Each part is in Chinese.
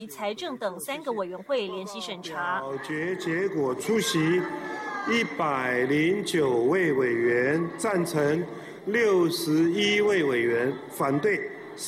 财政等3个委员会联席审查。 表决结果出席109位委员，赞成61位委员，反对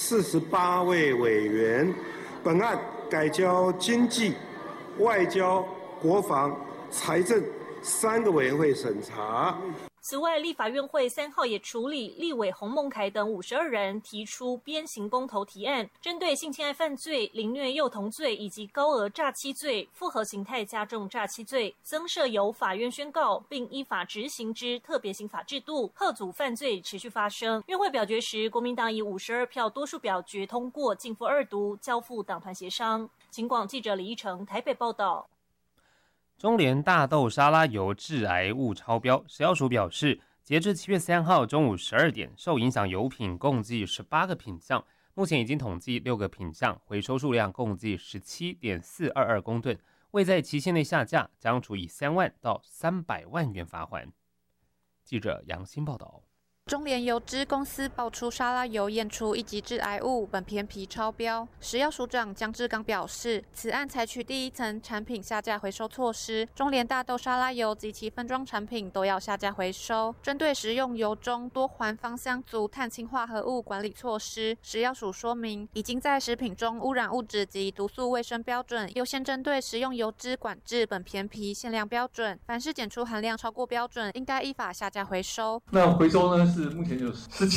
48位委员。本案改交经济、外交、国防、财政3个委员会审查。 此外，立法院会3号也处理立委洪孟凯等52人提出鞭刑公投提案，针对性侵害犯罪、凌虐幼童罪以及高额诈欺罪、复合形态加重诈欺罪，增设由法院宣告并依法执行之特别刑法制度，吓阻犯罪持续发生。院会表决时，国民党以52票多数表决通过，逕付2读，交付党团协商。警广记者李义成台北报道。 中联大豆沙拉油致癌物超标，食药署表示，截至7月3号中午12点，受影响油品共计18个品项，目前已经统计6个品项，回收数量共计17.422公吨，未在期限内下架，将处以3万到300万元罚锾。记者杨欣报道。 中联油脂公司爆出沙拉油验出1级致癌物苯偏皮超标，食药署长江志刚表示，此案采取第一层产品下架回收措施，中联大豆沙拉油及其分装产品都要下架回收。针对食用油中多环芳香族碳氢化合物管理措施，食药署说明，已经在食品中污染物质及毒素卫生标准优先针对食用油脂管制苯偏皮限量标准，凡是检出含量超过标准，应该依法下架回收。 那回收呢？是目前有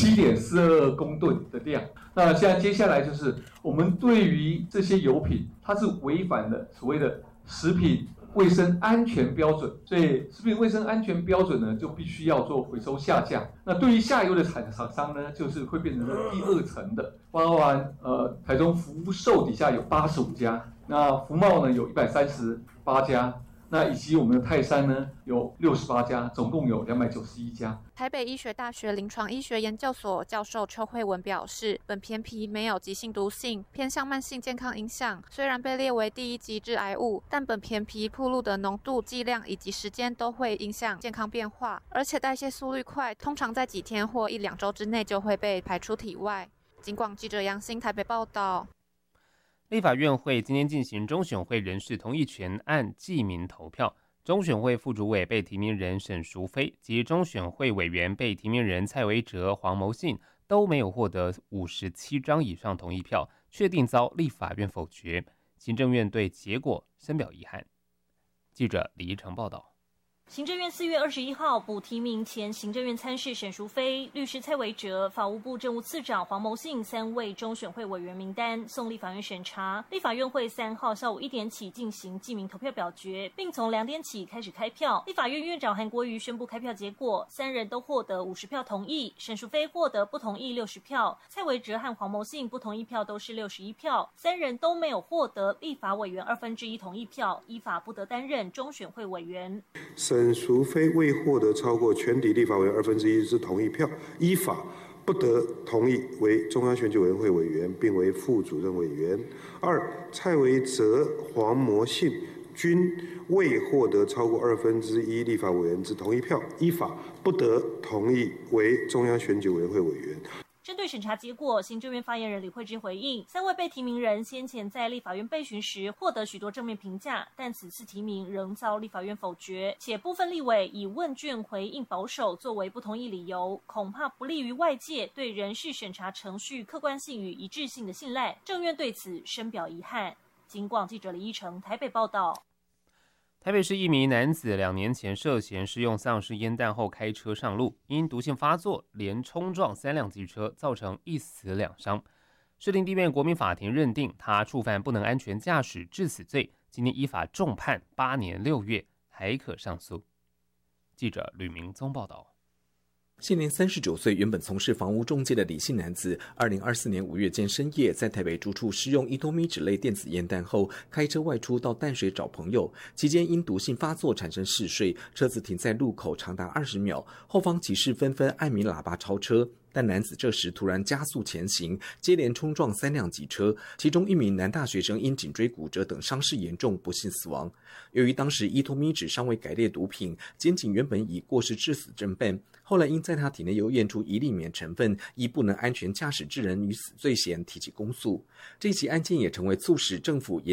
17.42公吨的量。那现在接下来就是我们对于这些油品，它是违反了所谓的食品卫生安全标准，所以食品卫生安全标准呢，就必须要做回收下架。那对于下游的厂商呢，就是会变成第2层的，包含台中福寿底下有85家，那福茂呢有138家。那以及我们的泰山呢，有68家，总共有291家。 台北医学大学临床医学研究所教授邱慧文表示，苯偏皮没有急性毒性，偏向慢性健康影响。虽然被列为第1级致癌物，但苯偏皮暴露的浓度、剂量以及时间都会影响健康变化，而且代谢速率快，通常在几天或1-2周之内就会被排出体外。警广记者杨欣台北报道。 立法院会今天进行中选会人事同意权案记名投票，中选会副主委被提名人沈淑妃及中选会委员被提名人蔡维哲、黄牟信都没有获得57张以上同意票，确定遭立法院否决。行政院对结果深表遗憾。记者李一成报道。 行政院4月21号补提名前行政院参事沈淑妃、律师蔡维哲、法务部政务次长黄牟信3位中选会委员名单送立法院审查。立法院会3号下午1点起进行记名投票表决，并从2点起开始开票。立法院院长韩国瑜宣布开票结果，3人都获得50票同意，沈淑妃获得不同意60票，蔡维哲和黄牟信不同意票都是61票，3人都没有获得立法委员1/2同意票，依法不得担任中选会委员。 沈淑妃未获得超过全体立法委员1/2之同意票，依法不得同意为中央选举委员会委员，并为副主任委员。2. 蔡维哲、黄牟信均未获得超过1/2立法委员之同意票，依法不得同意为中央选举委员会委员。 针对审查结果，行政院发言人李慧芝回应，3位被提名人先前在立法院备询时获得许多正面评价，但此次提名仍遭立法院否决，且部分立委以问卷回应保守作为不同意理由，恐怕不利于外界对人事审查程序客观性与一致性的信赖。政院对此深表遗憾。警广记者李一成台北报道。 台北市一名男子2年前涉嫌施用丧尸烟弹后开车上路，因毒性发作，连冲撞3辆机车，造成1死2伤。士林地院国民法庭认定他触犯不能安全驾驶致死罪，今天依法重判8年6月，还可上诉。记者吕明宗报道。 现年39岁，原本从事房屋中介的李姓男子，2024年5月间深夜在台北住处施用1多米纸类电子烟弹后，开车外出到淡水找朋友，期间因毒性发作产生嗜睡，车子停在路口长达20秒，后方骑士纷纷按鸣喇叭超车。但男子这时突然加速前行，接连冲撞3辆机车，其中1名男大学生因颈椎骨折等伤势严重，不幸死亡。由于当时1多米纸尚未改列毒品，检警原本以过失致死侦办，后来因在他体内又验出一粒棉成分，依不能安全驾驶致人于死罪嫌提起公诉。这起案件也成为促使政府